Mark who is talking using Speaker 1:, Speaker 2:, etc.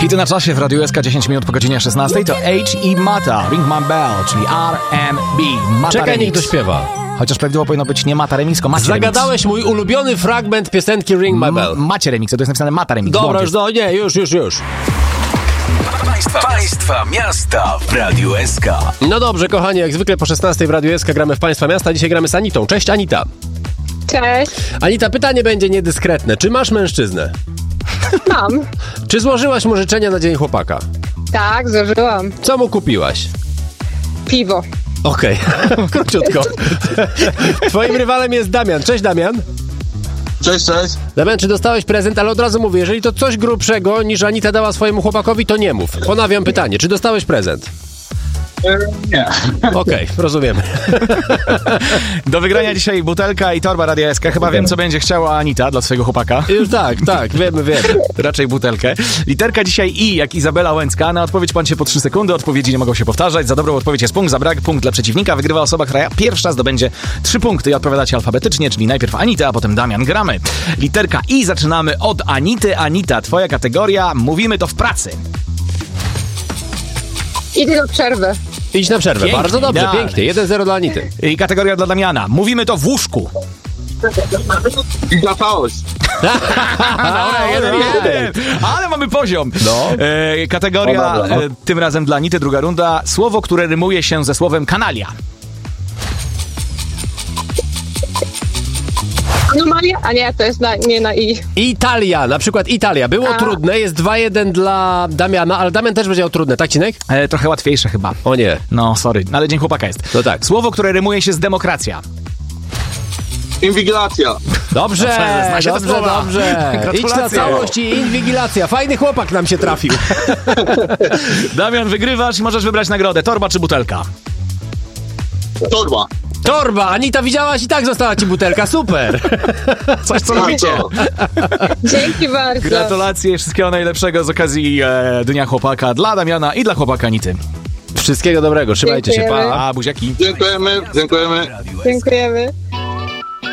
Speaker 1: Hity na czasie w Radiu SK 10 minut po godzinie 16 to H i Mata, Ring My Bell, czyli R&B. Mata
Speaker 2: Czekaj,
Speaker 1: remix.
Speaker 2: niech dośpiewa.
Speaker 1: Chociaż prawidłowo powinno być nie Mata remix, tylko Macie
Speaker 2: Zagadałeś mój ulubiony fragment piosenki Ring My Bell.
Speaker 1: Macie remix, to jest napisane Mata remix.
Speaker 2: Dobra, już.
Speaker 3: Państwa miasta w Radiu SK.
Speaker 2: No dobrze, kochani, jak zwykle po 16 w Radiu SK gramy w Państwa Miasta. Dzisiaj gramy z Anitą. Cześć, Anita.
Speaker 4: Cześć,
Speaker 2: Anita, pytanie będzie niedyskretne. Czy masz mężczyznę?
Speaker 4: mam.
Speaker 2: Czy złożyłaś mu życzenia na Dzień Chłopaka?
Speaker 4: Tak, zużyłam.
Speaker 2: Co mu kupiłaś?
Speaker 4: Piwo.
Speaker 2: Okej, króciutko. Twoim rywalem jest Damian. Cześć, Damian.
Speaker 5: Cześć.
Speaker 2: Damian, czy dostałeś prezent? Ale od razu mówię, jeżeli to coś grubszego niż Anita dała swojemu chłopakowi, to nie mów. Ponawiam pytanie, czy dostałeś prezent?
Speaker 5: Nie.
Speaker 2: Okej, rozumiemy.
Speaker 1: Do wygrania dzisiaj butelka i torba Radia SK. Chyba wiem, co będzie chciała Anita dla swojego chłopaka.
Speaker 2: Już tak, wiemy.
Speaker 1: Raczej butelkę. Literka dzisiaj I, jak Izabela Łęcka. Na odpowiedź pan się po 3 sekundy. Odpowiedzi nie mogą się powtarzać. Za dobrą odpowiedź jest punkt, za brak punkt dla przeciwnika. Wygrywa osoba, która pierwsza zdobędzie 3 punkty i odpowiadacie alfabetycznie, czyli najpierw Anita, a potem Damian. Gramy. Literka I, zaczynamy od Anity. Anita, twoja kategoria. Mówimy to w pracy.
Speaker 4: Idę do przerwy.
Speaker 2: Idź na przerwę.
Speaker 1: Pięknie,
Speaker 2: Bardzo dobrze,
Speaker 1: idealnie.
Speaker 2: pięknie. 1-0 dla Anity.
Speaker 1: I kategoria dla Damiana. Mówimy to w łóżku.
Speaker 5: I zapałość.
Speaker 1: Dobra, 1-1. Ale mamy poziom.
Speaker 2: No.
Speaker 1: Kategoria
Speaker 5: Dobra.
Speaker 1: tym razem dla Anity, druga runda. Słowo, które rymuje się ze słowem kanalia.
Speaker 4: Anomalia? A nie, to jest nie na I.
Speaker 2: Italia, na przykład Italia. Było trudne, jest 2-1 dla Damiana, ale Damian też będzie miał trudne, tak, Cinek?
Speaker 1: Trochę łatwiejsze chyba.
Speaker 2: O nie.
Speaker 1: No, sorry, ale Dzień Chłopaka jest.
Speaker 2: No tak.
Speaker 1: Słowo, które rymuje się z demokracja.
Speaker 5: Inwigilacja.
Speaker 2: Dobrze,
Speaker 1: Zna się te słowa.
Speaker 2: dobrze. Idź na
Speaker 1: Gratulacje.
Speaker 2: całość i inwigilacja. Fajny chłopak nam się trafił.
Speaker 1: Damian, wygrywasz i możesz wybrać nagrodę. Torba czy butelka?
Speaker 5: Torba.
Speaker 2: Torba, Anita, widziałaś i tak została ci butelka, super.
Speaker 1: Coś, co lubicie.
Speaker 4: Dzięki bardzo.
Speaker 1: Gratulacje, wszystkiego najlepszego z okazji Dnia Chłopaka dla Damiana i dla chłopaka Anity.
Speaker 2: Wszystkiego dobrego, trzymajcie się,
Speaker 4: Dziękujemy.
Speaker 2: pa.
Speaker 1: A, buziaki.
Speaker 5: Dziękujemy.
Speaker 4: Dziękujemy.